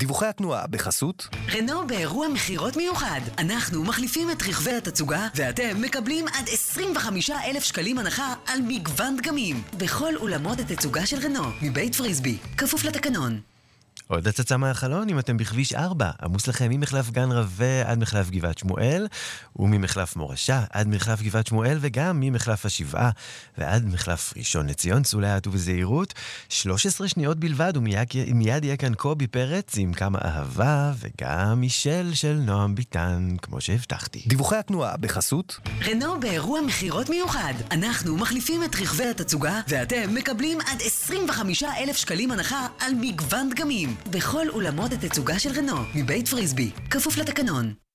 דיווחי התנועה בחסות רנו באירוע מחירות מיוחד. אנחנו מחליפים את רכבי התצוגה ואתם מקבלים עד 25,000 שקלים הנחה על מגוון דגמים בכל אולמות התצוגה של רנו מבית פריסבי, כפוף לתקנון. עוד הצצה מהחלון, אם אתם בכביש 4, עמוס לכם ממחלף גן רווה עד מחלף גבעת שמואל, וממחלף מורשה עד מחלף גבעת שמואל, וגם ממחלף השבעה ועד מחלף ראשון לציון. סעו לאט ובזהירות, 13 שניות בלבד, ומיד יהיה כאן קובי פרץ עם כמה אהבה, וגם מישל של נועם ביטן, כמו שהבטחתי. דיווחי התנועה בחסות רנו באירוע מחירות מיוחד. אנחנו מחליפים את רכבי התצוגה ואתם מקבלים עד 25,000 שקלים הנחה על מגוון דגמים בכל אולמות התצוגה של רנו מבית פריסבי, כפוף לתקנון.